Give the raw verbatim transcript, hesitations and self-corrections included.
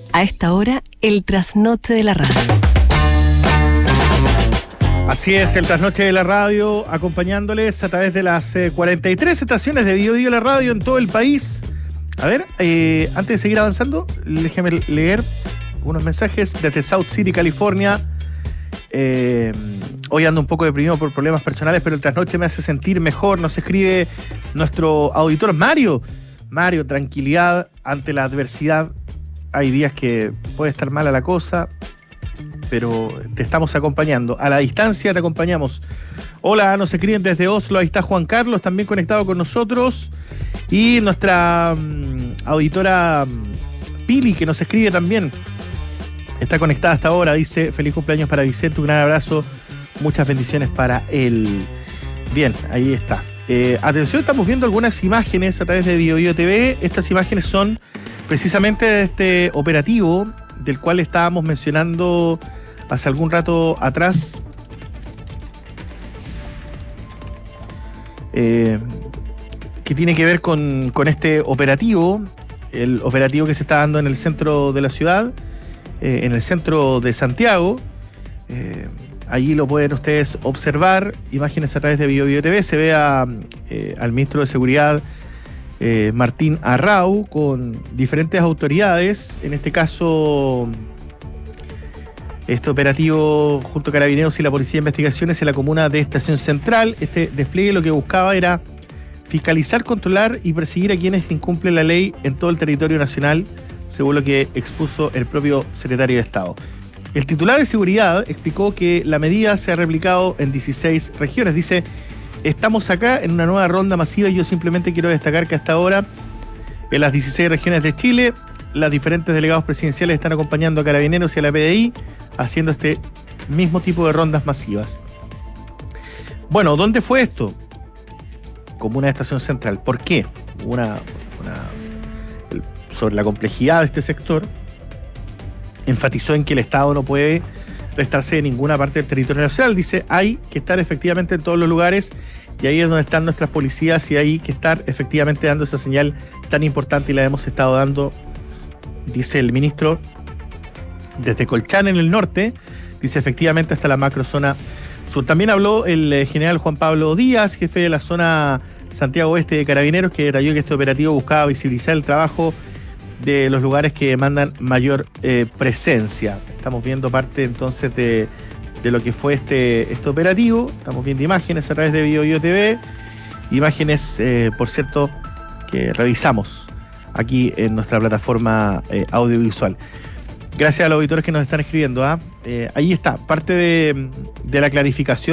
A esta hora, el trasnoche de la radio. Así es, el trasnoche de la radio, acompañándoles a través de las eh, cuarenta y tres estaciones de Bio Bio la radio en todo el país. A ver, eh, antes de seguir avanzando, déjeme leer unos mensajes desde South City, California. Eh, hoy ando un poco deprimido por problemas personales, pero el trasnoche me hace sentir mejor. Nos escribe nuestro auditor Mario. Mario, tranquilidad ante la adversidad. Hay días que puede estar mala la cosa, pero te estamos acompañando. A la distancia te acompañamos. Hola, nos escriben desde Oslo. Ahí está Juan Carlos, también conectado con nosotros. Y nuestra um, auditora um, Pili, que nos escribe también. Está conectada hasta ahora. Dice, feliz cumpleaños para Vicente. Un gran abrazo. Muchas bendiciones para él. Bien, ahí está. Eh, atención, estamos viendo algunas imágenes a través de Bio Bio T V. Estas imágenes son precisamente de este operativo del cual estábamos mencionando hace algún rato atrás. Eh, que tiene que ver con, con este operativo, el operativo que se está dando en el centro de la ciudad, eh, en el centro de Santiago. Eh, allí lo pueden ustedes observar, imágenes a través de Bio Bio T V. Se ve a, eh, al ministro de Seguridad, Eh, Martín Arrau, con diferentes autoridades, en este caso este operativo junto a Carabineros y la Policía de Investigaciones en la comuna de Estación Central. Este despliegue lo que buscaba era fiscalizar, controlar y perseguir a quienes incumplen la ley en todo el territorio nacional, según lo que expuso el propio secretario de Estado. El titular de Seguridad explicó que la medida se ha replicado en dieciséis regiones. Dice: estamos acá en una nueva ronda masiva y yo simplemente quiero destacar que hasta ahora en las dieciséis regiones de Chile, los diferentes delegados presidenciales están acompañando a Carabineros y a la P D I haciendo este mismo tipo de rondas masivas. Bueno, ¿dónde fue esto? Comuna de Estación Central. ¿Por qué? Una, una, el, sobre la complejidad de este sector, enfatizó en que el Estado no puede restarse de ninguna parte del territorio nacional. Dice, hay que estar efectivamente en todos los lugares y ahí es donde están nuestras policías y hay que estar efectivamente dando esa señal tan importante y la hemos estado dando, dice el ministro, desde Colchán en el norte, dice efectivamente hasta la macrozona sur. También habló el general Juan Pablo Díaz, jefe de la zona Santiago Oeste de Carabineros, que detalló que este operativo buscaba visibilizar el trabajo de los lugares que demandan mayor eh, presencia. Estamos viendo parte entonces de, de lo que fue este, este operativo. Estamos viendo imágenes a través de Bio Bio T V. Imágenes, eh, por cierto, que revisamos aquí en nuestra plataforma eh, audiovisual. Gracias a los auditores que nos están escribiendo. ¿eh? Eh, ahí está, parte de, de la clarificación